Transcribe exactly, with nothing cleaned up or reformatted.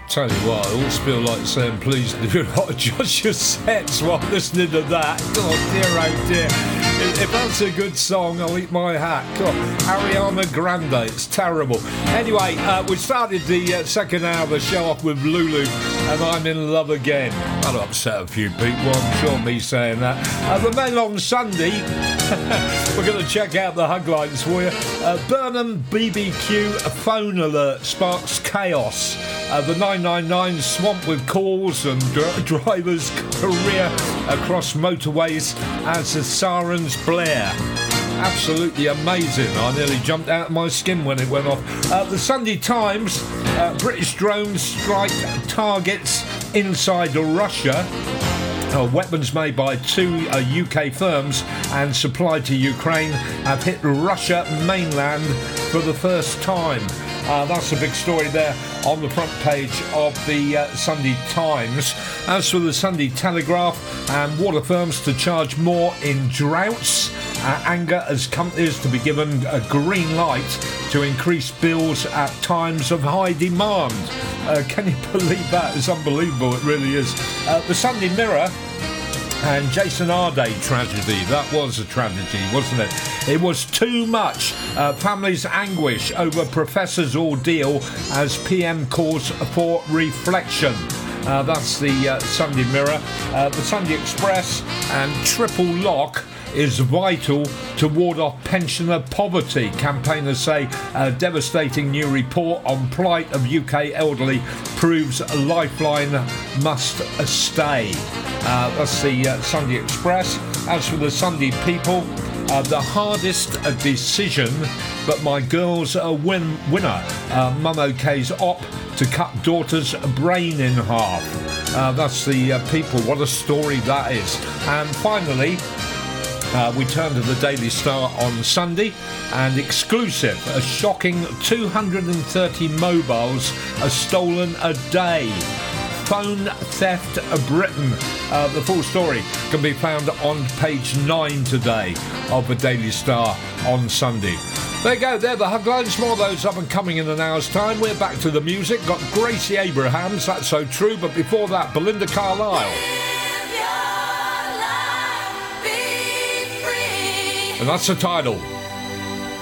Tell you what, I always feel like saying please do not adjust your sets while listening to that. God, dear, oh dear. If, if that's a good song, I'll eat my hat. God, Ariana Grande, it's terrible. Anyway, uh, we started the uh, second hour of the show off with Lulu and I'm in Love Again. That'll upset a few people, I'm sure me saying that. Uh, the men on Sunday, we're going to check out the hug lines for you. Uh, Burnham B B Q phone alert sparks chaos. Uh, the nine nine nine swamped with calls and dr- drivers' career across motorways as the sirens blare. Absolutely amazing. I nearly jumped out of my skin when it went off. Uh, the Sunday Times, uh, British drones strike targets inside Russia. Uh, weapons made by two uh, U K firms and supplied to Ukraine have hit Russia mainland for the first time. Uh, that's a big story there on the front page of the uh, Sunday Times. As for the Sunday Telegraph, and water firms to charge more in droughts. Uh, anger as companies to be given a green light to increase bills at times of high demand. Uh, can you believe that? It's unbelievable, it really is. Uh, the Sunday Mirror and Jason Arday tragedy. That was a tragedy, wasn't it? It was too much. Uh, families anguish over professor's ordeal as P M calls for reflection. Uh, that's the uh, Sunday Mirror. Uh, the Sunday Express and triple lock is vital to ward off pensioner poverty. Campaigners say a devastating new report on plight of U K elderly proves a lifeline must stay. Uh, that's the uh, Sunday Express. As for the Sunday People, uh, the hardest uh, decision, but my girl's a win- winner. Uh, Mum OK's op to cut daughter's brain in half. Uh, that's the uh, People. What a story that is. And finally, Uh, we turn to the Daily Star on Sunday, and exclusive, a shocking two hundred thirty mobiles are stolen a day. Phone theft of Britain. Uh, the full story can be found on page nine today of the Daily Star on Sunday. There you go, there the hug lines, more of those up and coming in an hour's time. We're back to the music, got Gracie Abrahams, That's So True, but before that, Belinda Carlisle. And that's the title.